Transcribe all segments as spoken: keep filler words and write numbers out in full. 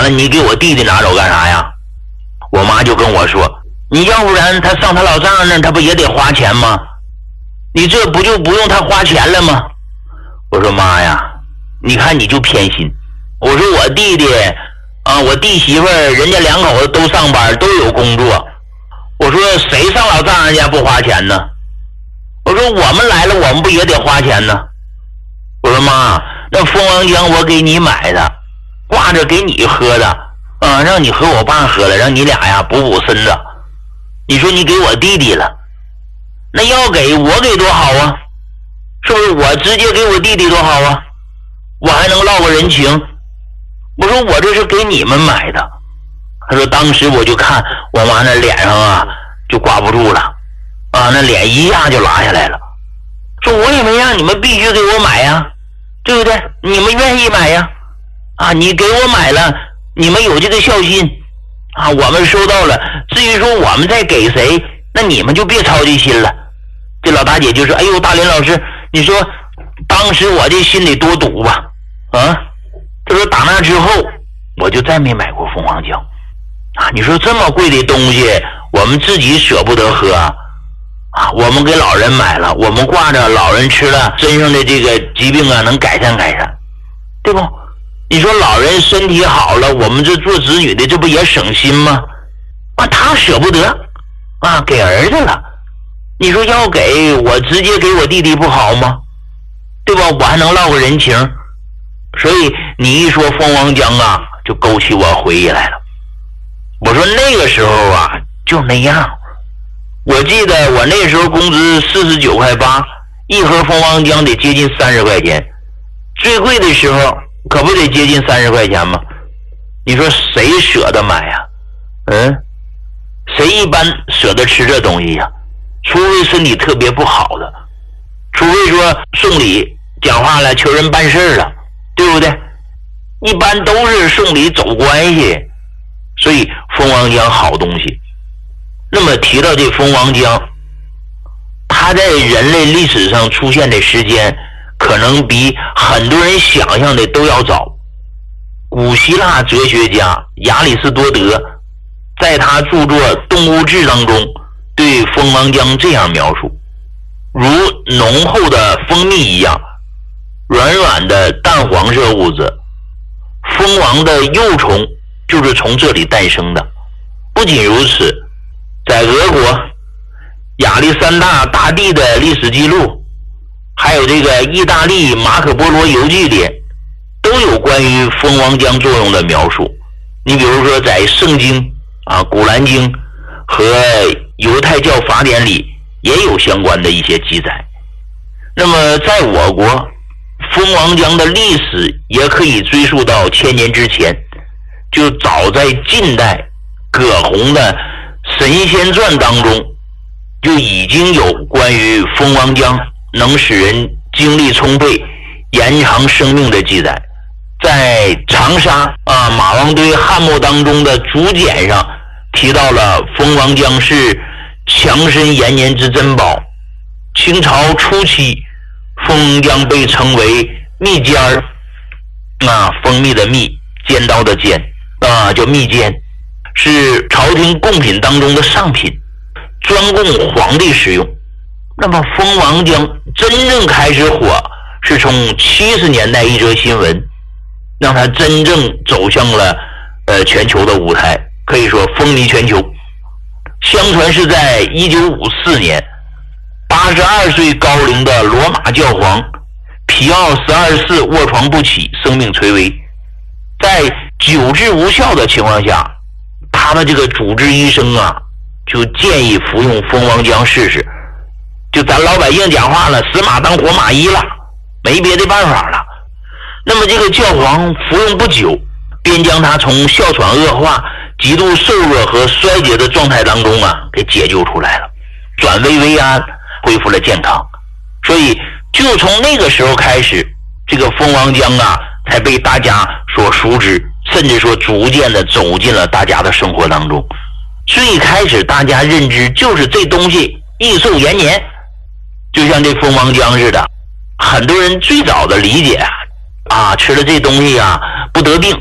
你给我弟弟拿走干啥呀？我妈就跟我说，你要不然他上他老丈人那他不也得花钱吗？你这不就不用他花钱了吗？我说妈呀，你看你就偏心。我说我弟弟啊，我弟媳妇儿人家两口子都上班都有工作，我说谁上老丈人家不花钱呢？我说我们来了我们不也得花钱呢？我说妈，那蜂王浆我给你买的，挂着给你喝的啊，让你和我爸喝的，让你俩呀补补身子。你说你给我弟弟了，那要给我给多好啊，是不是？我直接给我弟弟多好啊，我还能落个人情。我说我这是给你们买的。他说当时我就看我妈那脸上啊就挂不住了啊，那脸一下就拉下来了，说我也没让你们必须给我买呀，对不对？你们愿意买呀，啊，你给我买了，你们有这个孝心啊，我们收到了，至于说我们再给谁，那你们就别操这心了。这老大姐就说，哎呦大林老师，你说当时我这心里多堵吧啊。他说打那之后我就再没买过蜂王浆啊！你说这么贵的东西我们自己舍不得喝啊，我们给老人买了，我们挂着老人吃了身上的这个疾病啊能改善改善，对不？你说老人身体好了，我们这做子女的这不也省心吗？啊，他舍不得啊，给儿子了。你说要给我直接给我弟弟不好吗？对吧？我还能落个人情。所以你一说蜂王浆啊，就勾起我回忆来了。我说那个时候啊就那样，我记得我那时候工资四十九块八，一盒蜂王浆得接近三十块钱，最贵的时候可不得接近三十块钱吗？你说谁舍得买呀？嗯，谁一般舍得吃这东西呀？除非身体特别不好的，除非说送礼讲话了求人办事了，对不对？一般都是送礼走关系，所以蜂王浆好东西。那么提到这蜂王浆，它在人类历史上出现的时间可能比很多人想象的都要早。古希腊哲学家亚里士多德在他著作《动物志》当中对蜂王浆这样描述，如浓厚的蜂蜜一样软软的淡黄色物质，蜂王的幼虫就是从这里诞生的。不仅如此，在俄国亚历山大大帝的历史记录，还有这个意大利马可波罗游记里都有关于蜂王浆作用的描述。你比如说在圣经啊、古兰经和犹太教法典里也有相关的一些记载。那么在我国，蜂王浆的历史也可以追溯到千年之前，就早在近代葛洪的《神仙传》当中就已经有关于蜂王浆能使人精力充沛、延长生命的记载。在长沙啊马王堆汉墓当中的竹简上提到了蜂王浆是强身延年之珍宝。清朝初期，蜂王浆被称为蜜尖儿，啊，蜂蜜的蜜，尖刀的尖，啊，叫蜜尖，是朝廷贡品当中的上品，专供皇帝使用。那么蜂王浆真正开始火，是从七十年代一则新闻，让它真正走向了呃全球的舞台，可以说风靡全球。相传是在一九五四年，八十二岁高龄的罗马教皇皮奥十二世卧床不起，生命垂危。在久治无效的情况下，他的这个主治医生啊，就建议服用蜂王浆试试。就咱老百姓讲话了，死马当活马医了，没别的办法了。那么这个教皇服用不久，便将他从哮喘恶化、极度瘦弱和衰竭的状态当中啊给解救出来了，转危为安，恢复了健康。所以就从那个时候开始，这个蜂王浆啊才被大家所熟知，甚至说逐渐的走进了大家的生活当中。最开始大家认知就是这东西益寿延年，就像这蜂王浆似的。很多人最早的理解啊，吃了这东西啊不得病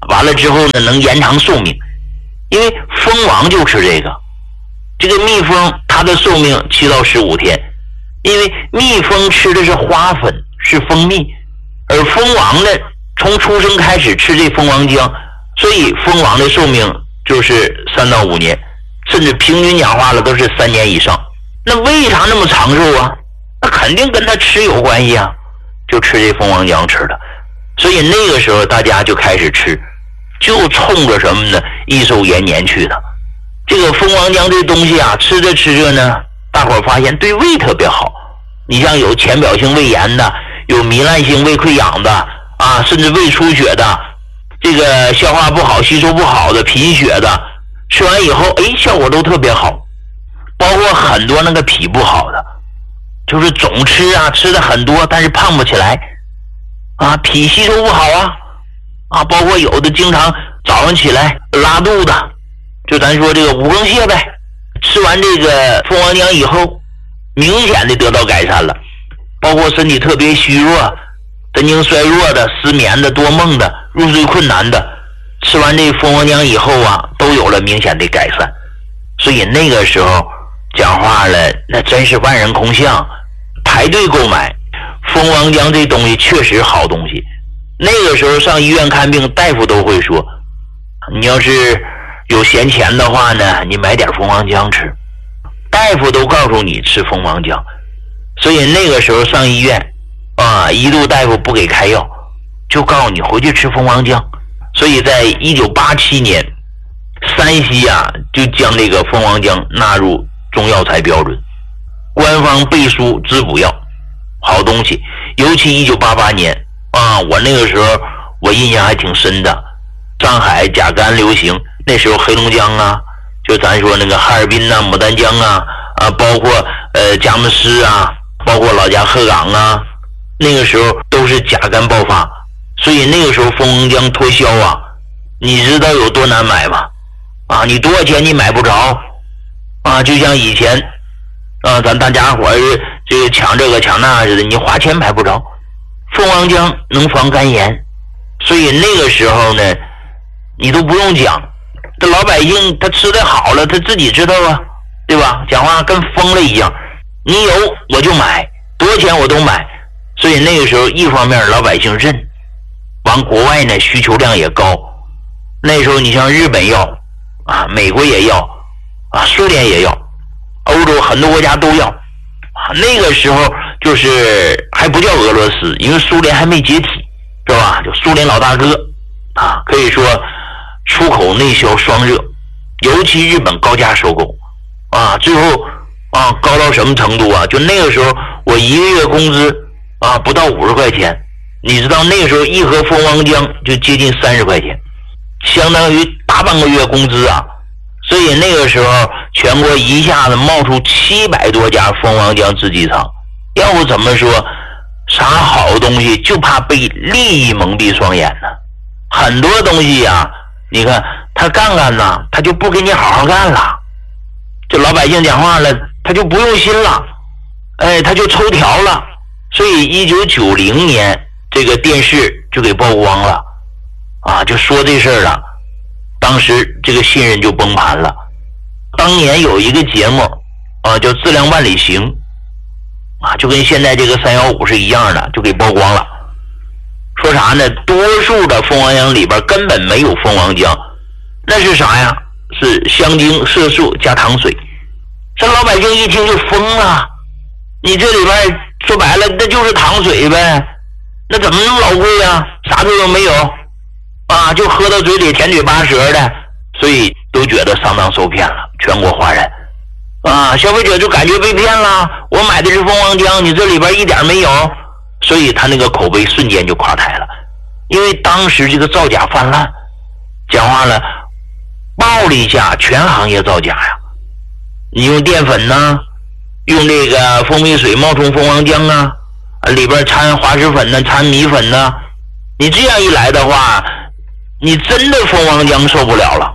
完了之后呢能延长寿命，因为蜂王就吃这个。这个蜜蜂它的寿命七到十五天，因为蜜蜂吃的是花粉，是蜂蜜，而蜂王呢从出生开始吃这蜂王浆，所以蜂王的寿命就是三到五年，甚至平均讲话了都是三年以上。那为啥那么长寿啊？那肯定跟他吃有关系啊，就吃这蜂王浆吃的。所以那个时候大家就开始吃，就冲着什么呢？益寿延年去的。这个蜂王浆这东西啊，吃着吃着呢，大伙儿发现对胃特别好。你像有浅表性胃炎的，有糜烂性胃溃疡的啊，甚至胃出血的，这个消化不好、吸收不好的、贫血的，吃完以后，哎，效果都特别好。包括很多那个脾不好的，就是总吃啊，吃的很多，但是胖不起来啊，脾吸收不好啊啊，包括有的经常早上起来拉肚子，就咱说这个五更泻呗，吃完这个蜂王浆以后，明显的得到改善了。包括身体特别虚弱、神经衰弱的、失眠的、多梦的、入睡困难的，吃完这蜂王浆以后啊，都有了明显的改善。所以那个时候讲话了，那真是万人空巷，排队购买蜂王浆这东西确实好东西。那个时候上医院看病，大夫都会说，你要是有闲钱的话呢，你买点蜂王浆吃，大夫都告诉你吃蜂王浆。所以那个时候上医院啊，一度大夫不给开药，就告诉你回去吃蜂王浆。所以在一九八七年，山西啊就将这个蜂王浆纳入中药材标准，官方背书滋补药，好东西。尤其一九八八年啊，我那个时候我印象还挺深的，上海甲肝流行，那时候黑龙江啊，就咱说那个哈尔滨啊、牡丹江啊啊，包括呃佳木斯啊，包括老家鹤岗啊，那个时候都是甲肝爆发，所以那个时候蜂王浆脱销啊，你知道有多难买吗？啊，你多少钱你买不着啊，就像以前啊，咱大家伙儿这个抢这个抢那似的，你花钱买不着。蜂王浆能防肝炎，所以那个时候呢，你都不用讲，这老百姓他吃的好了，他自己知道啊，对吧？讲话跟疯了一样，你有我就买，多少钱我都买。所以那个时候一方面老百姓认，往国外呢需求量也高。那时候你像日本要啊，美国也要啊，苏联也要，欧洲很多国家都要啊。那个时候就是还不叫俄罗斯，因为苏联还没解体，是吧？就苏联老大哥啊，可以说出口内销双热，尤其日本高价收购啊，最后啊高到什么程度啊？就那个时候我一个月工资啊不到五十块钱，你知道那个时候一盒蜂王浆就接近三十块钱，相当于大半个月工资啊。所以那个时候全国一下子冒出七百多家蜂王浆制剂厂，要不怎么说啥好东西就怕被利益蒙蔽双眼呢？很多东西呀、啊，你看他干干呢，他就不给你好好干了，就老百姓讲话了，他就不用心了，哎，他就抽条了。所以一九九零年这个电视就给曝光了啊，就说这事儿了。当时这个信任就崩盘了。当年有一个节目啊，叫《质量万里行》啊，就跟现在这个三幺五是一样的，就给曝光了。说啥呢？多数的蜂王浆里边根本没有蜂王浆，那是啥呀？是香精、色素加糖水。这老百姓一听就疯了，你这里边说白了那就是糖水呗，那怎么那么老贵呀？啥作用没有啊，就喝到嘴里甜嘴巴舌的，所以都觉得上当受骗了，全国哗然啊！消费者就感觉被骗了，我买的是蜂王浆，你这里边一点没有，所以他那个口碑瞬间就垮台了。因为当时这个造假泛滥，讲话了，暴力下全行业造假呀。你用淀粉呢，用这个蜂蜜水冒充蜂王浆啊，里边掺滑石粉呢，掺米粉呢，你这样一来的话，你真的蜂王浆受不了了。